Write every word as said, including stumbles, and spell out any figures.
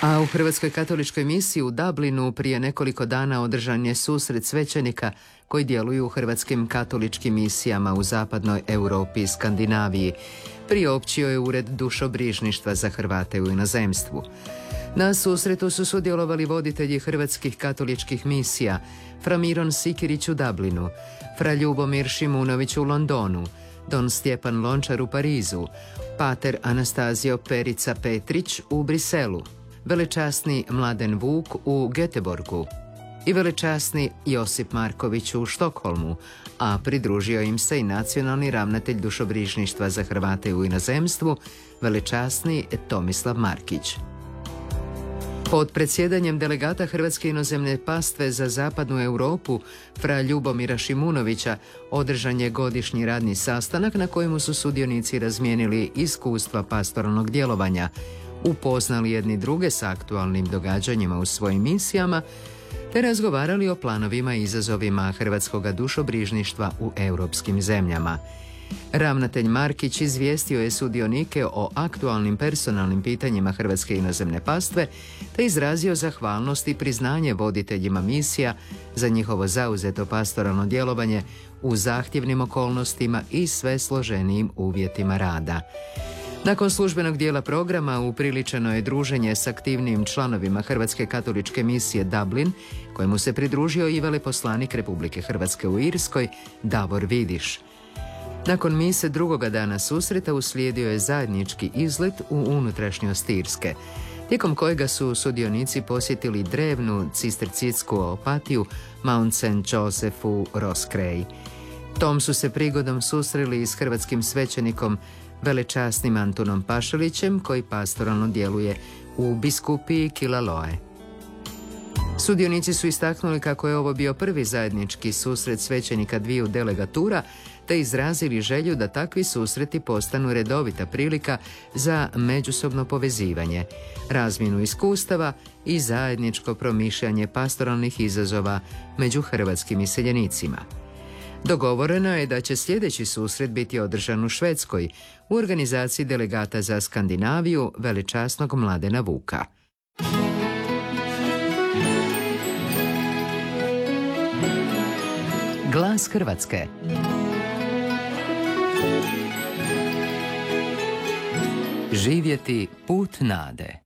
A u Hrvatskoj katoličkoj misiji u Dublinu prije nekoliko dana održan je susret svećenika koji djeluju u hrvatskim katoličkim misijama u zapadnoj Europi i Skandinaviji. Priopćio je Ured dušobrižništva za Hrvate u inozemstvu. Na susretu su sudjelovali voditelji hrvatskih katoličkih misija, fra Miron Sikirić u Dublinu, fra Ljubomir Šimunović u Londonu, don Stjepan Lončar u Parizu, pater Anastazio Perica Petrić u Briselu, velečasni Mladen Vuk u Göteborgu i velečasni Josip Marković u Štokholmu, a pridružio im se i nacionalni ravnatelj dušobrižništva za Hrvate u inozemstvu, velečasni Tomislav Markić. Pod predsjedanjem delegata Hrvatske inozemne pastve za zapadnu Europu, fra Ljubomira Šimunovića, održan je godišnji radni sastanak na kojemu su sudionici razmijenili iskustva pastoralnog djelovanja, upoznali jedni druge s aktualnim događanjima u svojim misijama, te razgovarali o planovima i izazovima hrvatskog dušobrižništva u europskim zemljama. Ravnatelj Markić izvijestio je sudionike o aktualnim personalnim pitanjima Hrvatske inozemne pastve, te izrazio zahvalnost i priznanje voditeljima misija za njihovo zauzeto pastoralno djelovanje u zahtjevnim okolnostima i sve složenijim uvjetima rada. Nakon službenog dijela programa upriličeno je druženje s aktivnim članovima Hrvatske katoličke misije Dublin, kojemu se pridružio i veleposlanik Republike Hrvatske u Irskoj, Davor Vidiš. Nakon mise drugoga dana susreta uslijedio je zajednički izlet u unutrašnjost Irske, tijekom kojega su sudionici posjetili drevnu cistercijsku opatiju Mount Saint Joseph u Roscrea. Tom su se prigodom susreli i s hrvatskim svećenikom velečasnim Antunom Pašalićem, koji pastoralno djeluje u biskupiji Kilaloe. Sudionici su istaknuli kako je ovo bio prvi zajednički susret svećenika dviju delegatura, te izrazili želju da takvi susreti postanu redovita prilika za međusobno povezivanje, razmjenu iskustava i zajedničko promišljanje pastoralnih izazova među hrvatskim iseljenicima. Dogovoreno je da će sljedeći susret biti održan u Švedskoj u organizaciji delegata za Skandinaviju velečasnog Mladena Vuka. Glas Hrvatske. Živjeti put nade.